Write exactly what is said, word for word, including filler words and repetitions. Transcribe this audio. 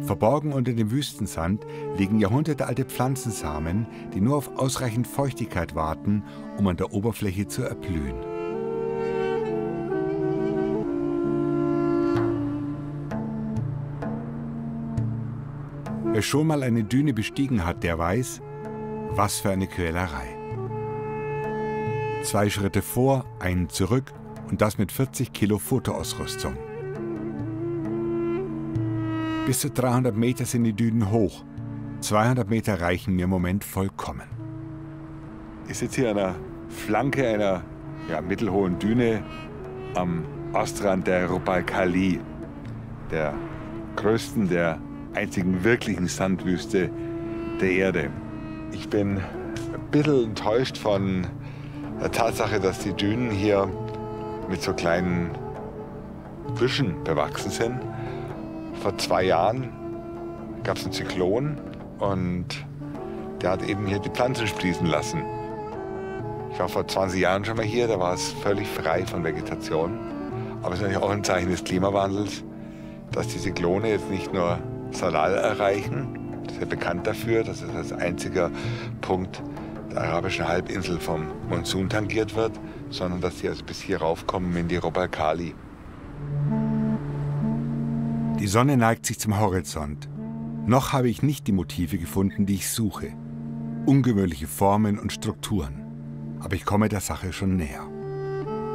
Verborgen unter dem Wüstensand liegen jahrhundertealte Pflanzensamen, die nur auf ausreichend Feuchtigkeit warten, um an der Oberfläche zu erblühen. Wer schon mal eine Düne bestiegen hat, der weiß, was für eine Quälerei. Zwei Schritte vor, einen zurück und das mit vierzig Kilo Fotoausrüstung. Bis zu dreihundert Meter sind die Dünen hoch. zweihundert Meter reichen mir im Moment vollkommen. Ich sitze hier an der Flanke einer ja, mittelhohen Düne am Ostrand der Rupalkali, der größten, der einzigen wirklichen Sandwüste der Erde. Ich bin ein bisschen enttäuscht von der Tatsache, dass die Dünen hier mit so kleinen Büschen bewachsen sind. Vor zwei Jahren gab es einen Zyklon und der hat eben hier die Pflanzen sprießen lassen. Ich war vor zwanzig Jahren schon mal hier, da war es völlig frei von Vegetation. Aber es ist natürlich auch ein Zeichen des Klimawandels, dass die Zyklone jetzt nicht nur Salal erreichen, das ist ja bekannt dafür, dass es als einziger Punkt der arabischen Halbinsel vom Monsun tangiert wird, sondern dass sie also bis hier raufkommen in die Rupalkali. Die Sonne neigt sich zum Horizont. Noch habe ich nicht die Motive gefunden, die ich suche. Ungewöhnliche Formen und Strukturen. Aber ich komme der Sache schon näher.